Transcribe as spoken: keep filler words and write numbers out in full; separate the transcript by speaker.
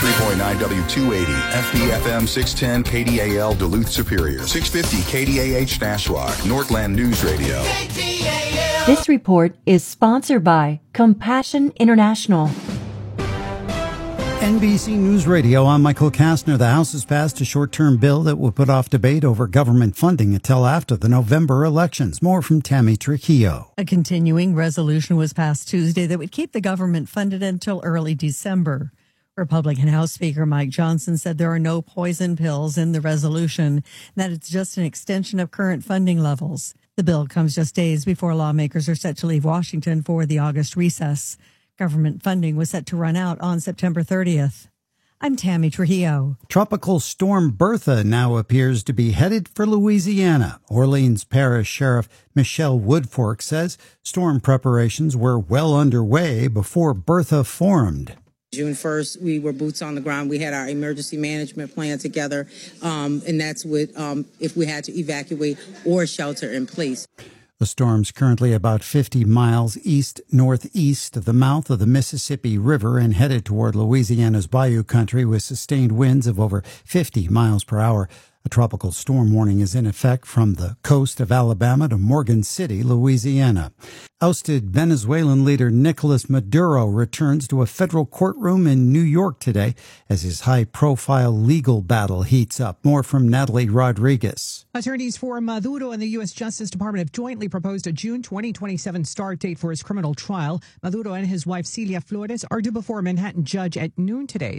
Speaker 1: ninety-three point nine W two eighty, F B F M six ten K D A L Duluth Superior, six fifty K D A H Nashwauk, Northland News Radio.
Speaker 2: This report is sponsored by Compassion International.
Speaker 3: N B C News Radio, I'm Michael Kastner. The House has passed a short-term bill that will put off debate over government funding until after the November elections. More from Tammy Trujillo.
Speaker 4: A continuing resolution was passed Tuesday that would keep the government funded until early December. Republican House Speaker Mike Johnson said there are no poison pills in the resolution, that it's just an extension of current funding levels. The bill comes just days before lawmakers are set to leave Washington for the August recess. Government funding was set to run out on September thirtieth. I'm Tammy Trujillo.
Speaker 3: Tropical storm Bertha now appears to be headed for Louisiana. Orleans Parish Sheriff Michelle Woodfork says storm preparations were well underway before Bertha formed.
Speaker 5: June first, we were boots on the ground. We had our emergency management plan together, um, and that's with um, if we had to evacuate or shelter in place.
Speaker 3: The storm's currently about fifty miles east-northeast of the mouth of the Mississippi River and headed toward Louisiana's Bayou Country with sustained winds of over fifty miles per hour. A tropical storm warning is in effect from the coast of Alabama to Morgan City, Louisiana. Ousted Venezuelan leader Nicolas Maduro returns to a federal courtroom in New York today as his high-profile legal battle heats up. More from Natalie Rodriguez.
Speaker 6: Attorneys for Maduro and the U S Justice Department have jointly proposed a June twenty twenty-seven start date for his criminal trial. Maduro and his wife Celia Flores are due before a Manhattan judge at noon today.